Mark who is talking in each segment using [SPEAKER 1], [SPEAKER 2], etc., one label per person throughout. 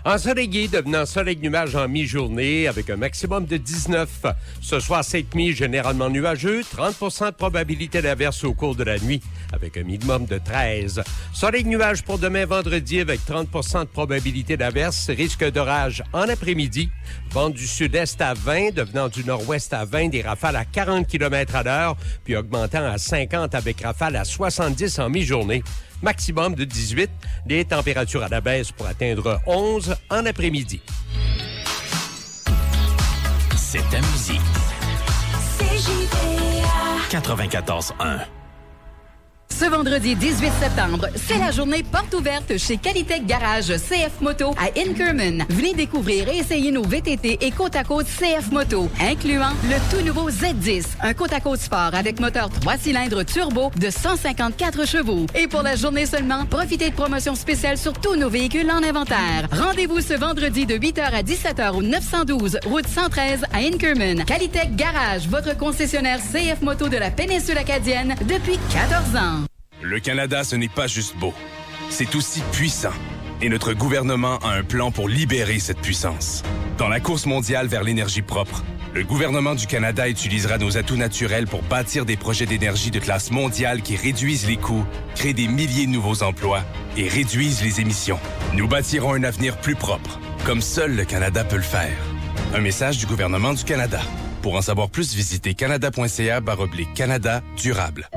[SPEAKER 1] Ensoleillé, devenant soleil-nuage en mi-journée avec un maximum de 19. Ce soir, cette nuit, généralement nuageux, 30% de probabilité d'averse au cours de la nuit avec un minimum de 13. Soleil-nuage pour demain vendredi avec 30% de probabilité d'averse, risque d'orage en après-midi. Vent du sud-est à 20, devenant du nord-ouest à 20, des rafales à 40 km à l'heure, puis augmentant à 50 avec rafales à 70 en mi-journée. Maximum de 18, les températures à la baisse pour atteindre 11 en après-midi.
[SPEAKER 2] C'est ta musique.
[SPEAKER 3] CJVA
[SPEAKER 2] 94.1.
[SPEAKER 4] Ce vendredi 18 septembre, c'est la journée porte ouverte chez Qualitech Garage CF Moto à Inkerman. Venez découvrir et essayer nos VTT et côte à côte CF Moto, incluant le tout nouveau Z10, un côte à côte sport avec moteur 3 cylindres turbo de 154 chevaux. Et pour la journée seulement, profitez de promotions spéciales sur tous nos véhicules en inventaire. Rendez-vous ce vendredi de 8h à 17h au 912 route 113 à Inkerman. Qualitech Garage, votre concessionnaire CF Moto de la péninsule acadienne depuis 14 ans.
[SPEAKER 5] Le Canada, ce n'est pas juste beau. C'est aussi puissant. Et notre gouvernement a un plan pour libérer cette puissance. Dans la course mondiale vers l'énergie propre, le gouvernement du Canada utilisera nos atouts naturels pour bâtir des projets d'énergie de classe mondiale qui réduisent les coûts, créent des milliers de nouveaux emplois et réduisent les émissions. Nous bâtirons un avenir plus propre, comme seul le Canada peut le faire. Un message du gouvernement du Canada. Pour en savoir plus, visitez canada.ca/Canada durable.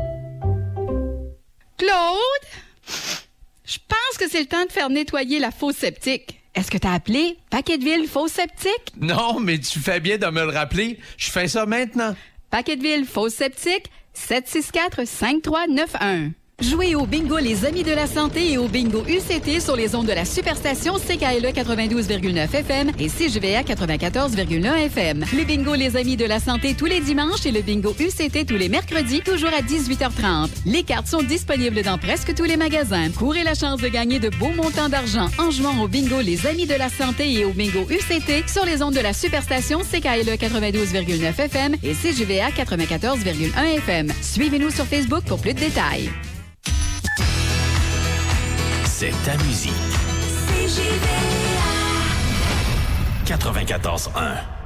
[SPEAKER 4] Claude, je pense que c'est le temps de faire nettoyer la fosse septique. Est-ce que t'as appelé Paquetteville Fosse Septique?
[SPEAKER 6] Non, mais tu fais bien de me le rappeler. Je fais ça maintenant.
[SPEAKER 4] Paquetteville Fosse Septique, 764-5391. Jouez au bingo Les Amis de la Santé et au bingo UCT sur les ondes de la superstation CKLE 92,9 FM et CJVA 94,1 FM. Le bingo Les Amis de la Santé tous les dimanches et le bingo UCT tous les mercredis, toujours à 18h30. Les cartes sont disponibles dans presque tous les magasins. Courez la chance de gagner de beaux montants d'argent en jouant au bingo Les Amis de la Santé et au bingo UCT sur les ondes de la superstation CKLE 92,9 FM et CJVA 94,1 FM. Suivez-nous sur Facebook pour plus de détails.
[SPEAKER 2] C'est ta musique.
[SPEAKER 3] CJVA
[SPEAKER 2] 94.1.